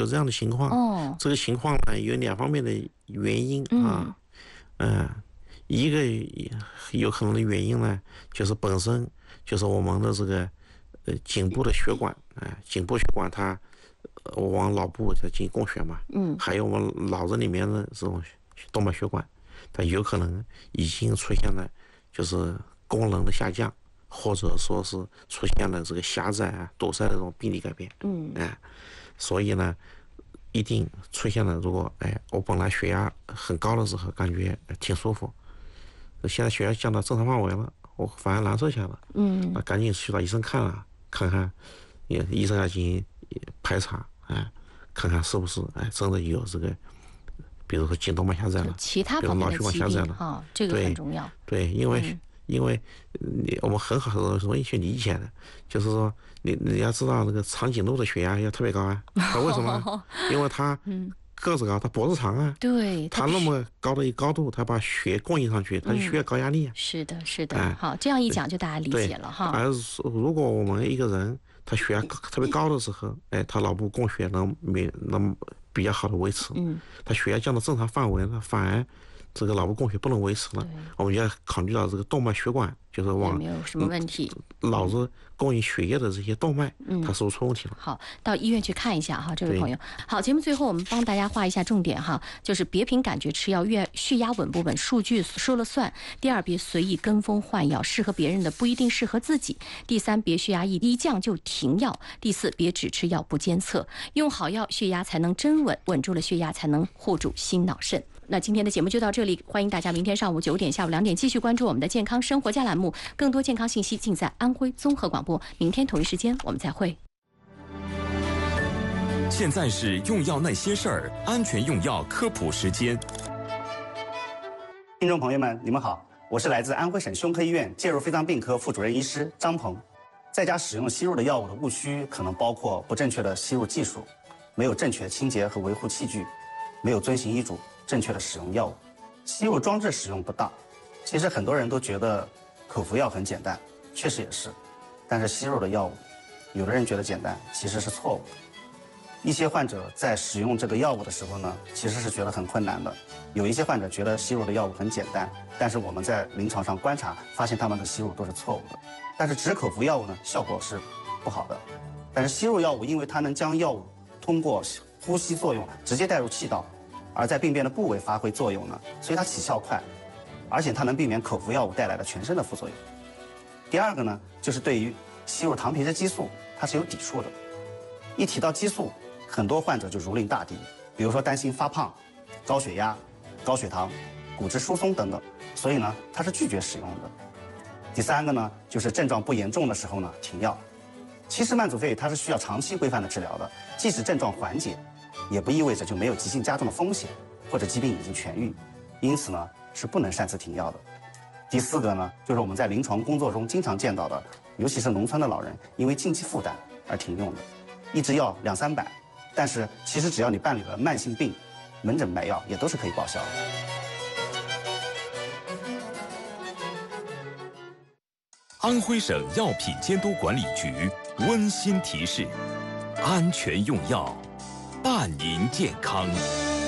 有这样的情况。 哦， 这个情况呢有两方面的原因啊，一个有可能的原因呢，就是本身就是我们的这个颈部的血管，颈部血管它往脑部在进行供血嘛，还有我们脑子里面的这种动脉血管，它有可能已经出现了就是功能的下降，或者说是出现了这个狭窄堵塞的这种病理改变，所以呢，一定出现了，如果我本来血压很高的时候感觉挺舒服，现在血压降到正常范围了，我反而难受起来了，那赶紧去找医生看看，医生要进行排查，看看是不是真的有这个，比如说颈动脉狭窄了， 其他方面的疾病啊，这个很重要。 对，因为我们很容易去理解的，就是说你要知道那个长颈鹿的血压要特别高为什么呢？因为它个子高，它脖子长对， 它那么高的一高度，它把血供应上去，它就需要高压力是的，是的。好，这样一讲就大家理解了哈。 而如果我们一个人他血压特别高的时候，他脑部供血能比较好的维持，他血压降到正常范围了，反而这个脑部供血不能维持了，我们就要考虑到这个动脉血管，就是往没有什么问题， 脑子供应血液的这些动脉，它是不是出问题了？ 好，到医院去看一下哈，这位朋友。好，节目最后我们帮大家画一下重点哈，就是别凭感觉吃药，血压稳不稳，数据说了算。第二，别随意跟风换药，适合别人的不一定适合自己。第三，别血压一降就停药。第四，别只吃药不监测，用好药，血压才能真稳，稳住了血压才能护住心脑肾。那今天的节目就到这里，欢迎大家明天上午9点、下午2点继续关注我们的健康生活家栏目，更多健康信息尽在安徽综合广播。明天同一时间我们再会。 现在是用药那些事儿，安全用药科普时间。 听众朋友们，你们好，我是来自安徽省胸科医院介入肺脏病科副主任医师张鹏。在家使用吸入的药物的误区可能包括不正确的吸入技术，没有正确清洁和维护器具，没有遵循医嘱正确的使用药物，吸入装置使用不当。其实很多人都觉得口服药很简单，确实也是，但是吸入的药物，有的人觉得简单，其实是错误的。一些患者在使用这个药物的时候呢，其实是觉得很困难的。有一些患者觉得吸入的药物很简单，但是我们在临床上观察，发现他们的吸入都是错误的。但是止口服药物呢，效果是不好的。但是吸入药物，因为它能将药物通过呼吸作用直接带入气道，而在病变的部位发挥作用呢，所以它起效快，而且它能避免口服药物带来的全身的副作用。第二个呢，就是对于吸入糖皮质激素，它是有抵触的。一提到激素，很多患者就如临大敌，比如说担心发胖、高血压、高血糖、骨质疏松等等，所以呢，它是拒绝使用的。第三个呢，就是症状不严重的时候呢，停药。其实慢阻肺它是需要长期规范的治疗的，即使症状缓解，也不意味着就没有急性加重的风险，或者疾病已经痊愈，因此呢，是不能擅自停药的。第四个呢，就是我们在临床工作中经常见到的，尤其是农村的老人，因为经济负担而停用的，一支药200-300，但是其实只要你办理了慢性病，门诊买药也都是可以报销的。 安徽省药品监督管理局温馨提示：安全用药，伴您健康。